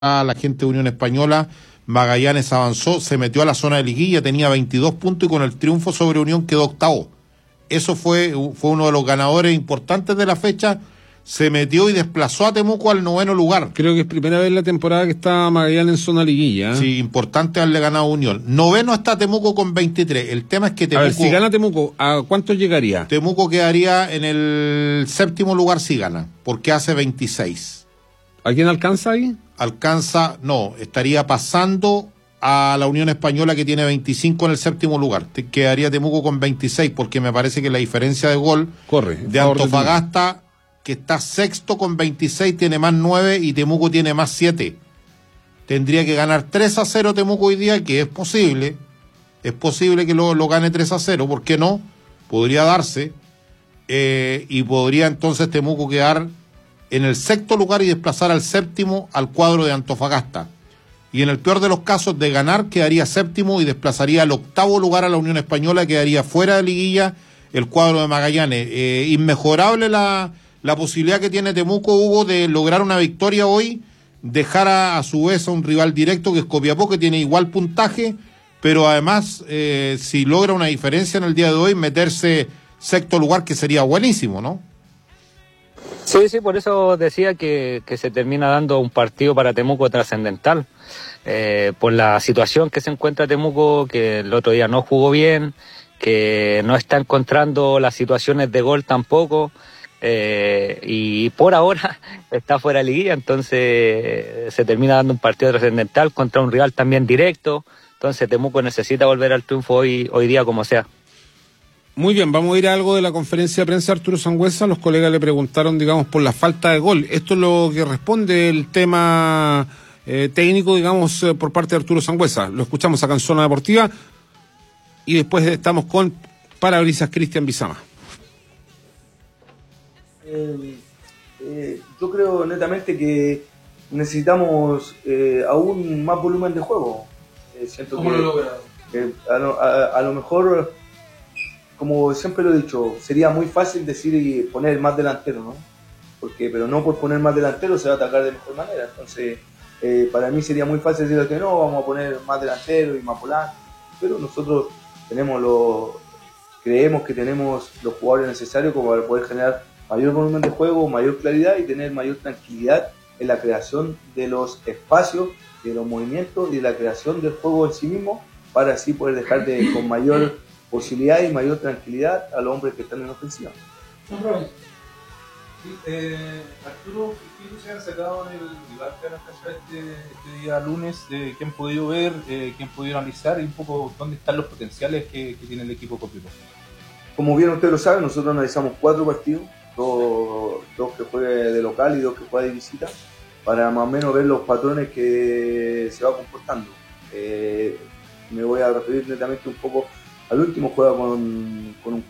la gente de Unión Española. Magallanes avanzó, se metió a la zona de liguilla, tenía 22 puntos y con el triunfo sobre Unión quedó octavo. Eso fue uno de los ganadores importantes de la fecha. Se metió y desplazó a Temuco al 9º lugar. Creo que es primera vez en la temporada que está Magallanes en zona liguilla. Sí, importante haberle ganado a Unión. 9º está Temuco con 23. El tema es que Temuco... A ver, si gana Temuco, ¿a cuánto llegaría? Temuco quedaría en el 7º lugar si gana, porque hace 26. ¿A quién alcanza ahí? Estaría pasando a la Unión Española, que tiene 25 en el 7º lugar. Quedaría Temuco con 26, porque me parece que la diferencia de gol de Antofagasta, que está sexto con 26, tiene más 9 y Temuco tiene más 7. Tendría que ganar 3-0 Temuco hoy día, que es posible que lo gane 3-0, ¿por qué no? Podría darse, y podría entonces Temuco quedar en el 6º lugar y desplazar al 7º al cuadro de Antofagasta. Y en el peor de los casos, de ganar, quedaría 7º y desplazaría al 8º lugar a la Unión Española, quedaría fuera de liguilla el cuadro de Magallanes. Inmejorable la posibilidad que tiene Temuco, Hugo, de lograr una victoria hoy, dejar a su vez a un rival directo que es Copiapó, que tiene igual puntaje, pero además, si logra una diferencia en el día de hoy, meterse 6º lugar, que sería buenísimo, ¿no? Sí, por eso decía que se termina dando un partido para Temuco trascendental, por la situación que se encuentra Temuco, que el otro día no jugó bien, que no está encontrando las situaciones de gol tampoco, y por ahora está fuera de liguilla, entonces se termina dando un partido trascendental contra un rival también directo, entonces Temuco necesita volver al triunfo hoy día como sea. Muy bien, vamos a ir a algo de la conferencia de prensa de Arturo Sangüesa. Los colegas le preguntaron, digamos, por la falta de gol. Esto es lo que responde el tema técnico, digamos, por parte de Arturo Sangüesa. Lo escuchamos acá en Zona Deportiva y después estamos con Parabrisas Cristian Bizama. Yo creo netamente que necesitamos aún más volumen de juego. Siento ¿Cómo lo logra? A lo mejor, como siempre lo he dicho, sería muy fácil decir y poner más delantero, ¿no? Pero no por poner más delantero se va a atacar de mejor manera. Entonces, para mí sería muy fácil decir que no, vamos a poner más delantero y más volante. Pero nosotros creemos que tenemos los jugadores necesarios como para poder generar mayor volumen de juego, mayor claridad y tener mayor tranquilidad en la creación de los espacios, de los movimientos y de la creación del juego en sí mismo, para así poder dejar con mayor posibilidad y mayor tranquilidad a los hombres que están en ofensiva. Arturo, ¿qué se han sacado en el rival que van a pasar este día lunes? ¿Qué han podido ver? ¿Qué han podido analizar? Y un poco dónde están los potenciales que tiene el equipo Copiapó. Como bien ustedes lo saben, nosotros analizamos 4 partidos, dos que juegue de local y 2 que juegue de visita, para más o menos ver los patrones que se va comportando. Me voy a referir netamente un poco al último. Juega con un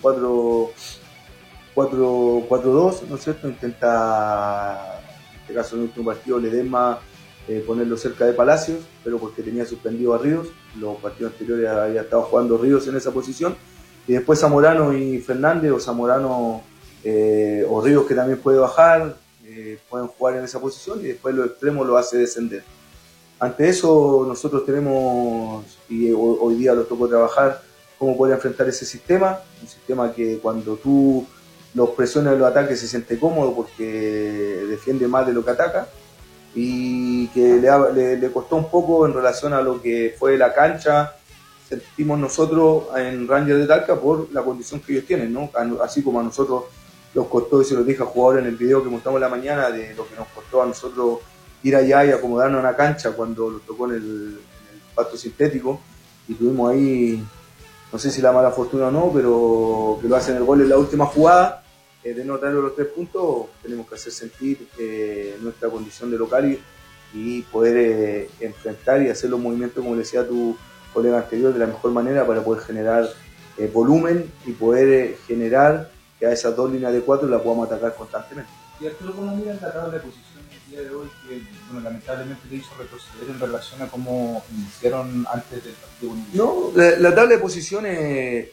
4-4-2, ¿no es cierto? Intenta, en este caso en el último partido, Ledesma ponerlo cerca de Palacios, pero porque tenía suspendido a Ríos. Los partidos anteriores había estado jugando Ríos en esa posición. Y después Zamorano y Fernández, o Zamorano o Ríos, que también puede bajar, pueden jugar en esa posición, y después los extremos lo hace descender. Ante eso nosotros tenemos, y hoy día nos tocó trabajar, cómo poder enfrentar ese sistema, un sistema que cuando tú los presiones en los ataques se siente cómodo porque defiende más de lo que ataca, y que le costó un poco en relación a lo que fue la cancha, sentimos nosotros en Rangers de Talca, por la condición que ellos tienen, ¿no? Así como a nosotros nos costó, y se lo dije a jugadores en el video que mostramos la mañana, de lo que nos costó a nosotros ir allá y acomodarnos en la cancha cuando nos tocó en el pasto sintético, y tuvimos ahí, no sé si la mala fortuna o no, pero que lo hacen el gol en la última jugada, de no traer los 3 puntos. Tenemos que hacer sentir nuestra condición de local y poder enfrentar y hacer los movimientos, como decía tu colega anterior, de la mejor manera, para poder generar volumen y poder generar que a esas 2 líneas de 4 la podamos atacar constantemente. Y Arturo, ¿cómo miras la tabla de posiciones el día de hoy, que lamentablemente te hizo retroceder en relación a cómo iniciaron antes del partido? No, la tabla de posiciones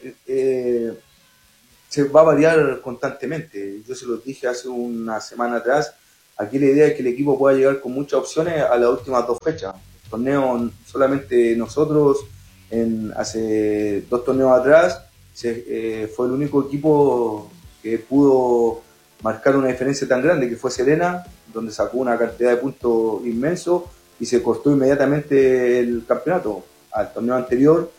se va a variar constantemente. Yo se los dije hace una semana atrás, aquí la idea es que el equipo pueda llegar con muchas opciones a las últimas 2 fechas. El torneo, solamente nosotros, hace 2 torneos atrás, fue el único equipo que pudo marcar una diferencia tan grande, que fue Serena, donde sacó una cantidad de puntos inmenso y se cortó inmediatamente el campeonato. Al torneo anterior,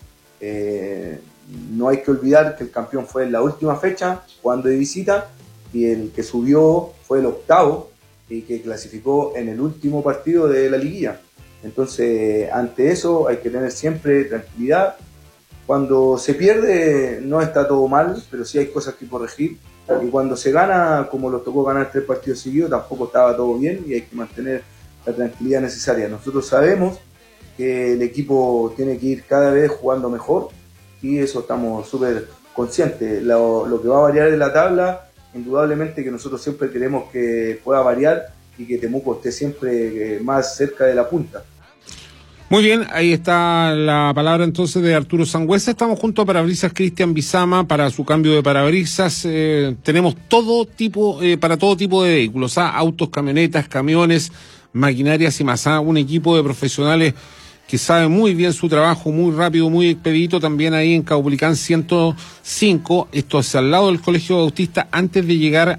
no hay que olvidar que el campeón fue en la última fecha, jugando de visita, y el que subió fue el 8º y que clasificó en el último partido de la liguilla. Entonces, ante eso hay que tener siempre tranquilidad. Cuando se pierde no está todo mal, pero sí hay cosas que corregir. Y cuando se gana, como nos tocó ganar 3 partidos seguidos, tampoco estaba todo bien y hay que mantener la tranquilidad necesaria. Nosotros sabemos que el equipo tiene que ir cada vez jugando mejor y eso estamos súper conscientes. Lo que va a variar en la tabla, indudablemente que nosotros siempre queremos que pueda variar y que Temuco esté siempre más cerca de la punta. Muy bien, ahí está la palabra entonces de Arturo Sangüesa. Estamos junto a Parabrisas Cristian Bizama para su cambio de parabrisas. Tenemos todo tipo, para todo tipo de vehículos, autos, camionetas, camiones, maquinarias y más. Un equipo de profesionales que sabe muy bien su trabajo, muy rápido, muy expedito, también ahí en Caupolicán 105, esto es al lado del Colegio Bautista, antes de llegar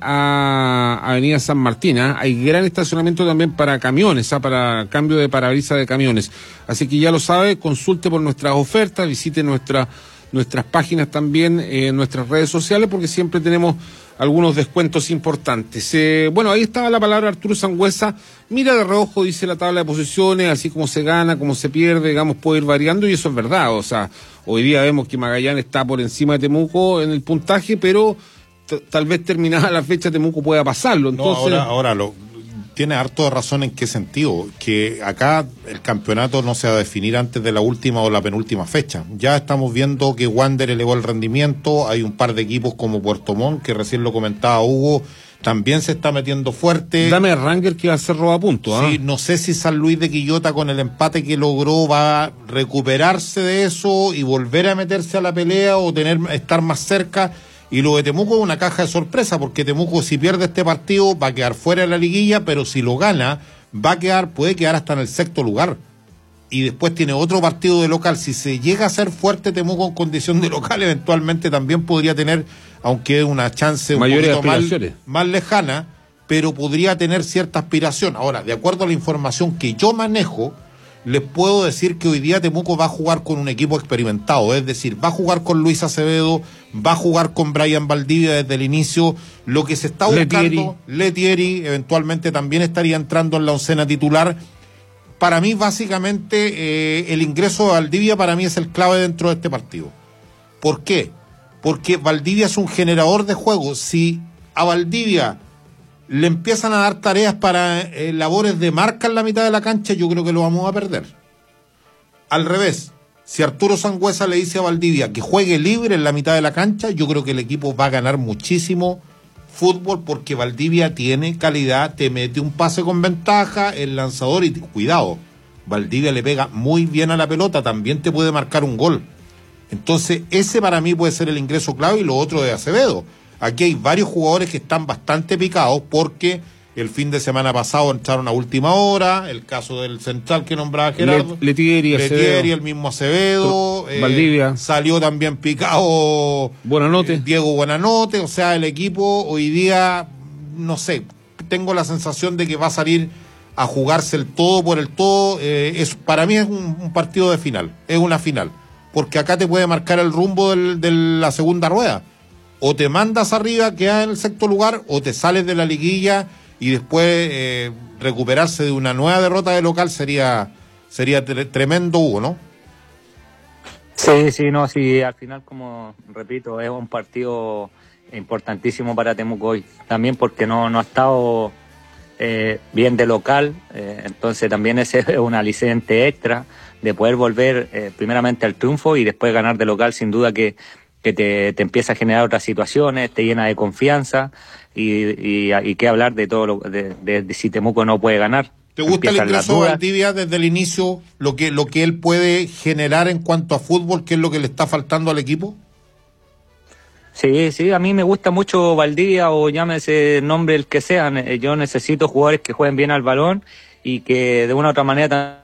a Avenida San Martín. Hay gran estacionamiento también para camiones, para cambio de parabrisas de camiones. Así que ya lo sabe, consulte por nuestras ofertas, visite nuestras páginas también, nuestras redes sociales, porque siempre tenemos algunos descuentos importantes. Bueno, ahí estaba la palabra Arturo Sangüesa. Mira de reojo, dice la tabla de posiciones, así como se gana, como se pierde, digamos, puede ir variando, y eso es verdad. O sea, hoy día vemos que Magallanes está por encima de Temuco en el puntaje, pero tal vez terminada la fecha Temuco pueda pasarlo. Entonces, no, ahora tiene harto de razón. ¿En qué sentido? Que acá el campeonato no se va a definir antes de la última o la penúltima fecha. Ya estamos viendo que Wander elevó el rendimiento, hay un par de equipos como Puerto Montt, que recién lo comentaba Hugo, también se está metiendo fuerte. Dame a Ranger que va a ser robapunto. Sí, no sé si San Luis de Quillota con el empate que logró va a recuperarse de eso y volver a meterse a la pelea o estar más cerca. Y lo de Temuco es una caja de sorpresa, porque Temuco, si pierde este partido, va a quedar fuera de la liguilla, pero si lo gana, puede quedar hasta en el 6º lugar. Y después tiene otro partido de local. Si se llega a ser fuerte Temuco en condición de local, eventualmente también podría tener, aunque es una chance un poquito más lejana, pero podría tener cierta aspiración. Ahora, de acuerdo a la información que yo manejo, les puedo decir que hoy día Temuco va a jugar con un equipo experimentado, es decir, va a jugar con Luis Acevedo, va a jugar con Brian Valdivia desde el inicio. Lo que se está buscando, Letieri eventualmente también estaría entrando en la oncena titular. Para mí, básicamente, el ingreso de Valdivia para mí es el clave dentro de este partido. ¿Por qué? Porque Valdivia es un generador de juego. Si a Valdivia le empiezan a dar tareas para labores de marca en la mitad de la cancha, yo creo que lo vamos a perder. Al revés, si Arturo Sangüesa le dice a Valdivia que juegue libre en la mitad de la cancha, yo creo que el equipo va a ganar muchísimo fútbol, porque Valdivia tiene calidad, te mete un pase con ventaja, el lanzador, y cuidado, Valdivia le pega muy bien a la pelota, también te puede marcar un gol. Entonces, ese para mí puede ser el ingreso clave, y lo otro de Acevedo. Aquí hay varios jugadores que están bastante picados porque el fin de semana pasado entraron a última hora, el caso del central que nombraba Gerardo, Letieri, el mismo Acevedo, Valdivia. Salió también picado Diego Buenanote. O sea, el equipo hoy día, no sé, tengo la sensación de que va a salir a jugarse el todo por el todo. Para mí es un partido de final, es una final, porque acá te puede marcar el rumbo de la segunda rueda. O te mandas arriba, quedas en el 6º lugar, o te sales de la liguilla y después recuperarse de una nueva derrota de local sería tremendo, Hugo, ¿no? Sí, al final, como repito, es un partido importantísimo para Temuco hoy, también porque no ha estado bien de local, entonces también ese es un aliciente extra de poder volver primeramente al triunfo y después ganar de local. Sin duda que te empieza a generar otras situaciones, te llena de confianza y qué hablar de todo de si Temuco no puede ganar. ¿Te gusta el ingreso de Valdivia desde el inicio, lo que él puede generar en cuanto a fútbol, qué es lo que le está faltando al equipo? Sí, sí, a mí me gusta mucho Valdivia o llámese nombre el que sea. Yo necesito jugadores que jueguen bien al balón y que de una u otra manera